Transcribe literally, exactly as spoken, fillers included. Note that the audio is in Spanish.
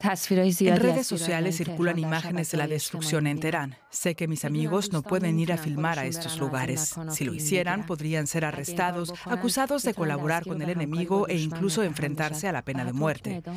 En redes sociales circulan imágenes de la destrucción en Teherán. Sé que mis amigos no pueden ir a filmar a estos lugares. Si lo hicieran, podrían ser arrestados, acusados de colaborar con el enemigo e incluso enfrentarse a la pena de muerte.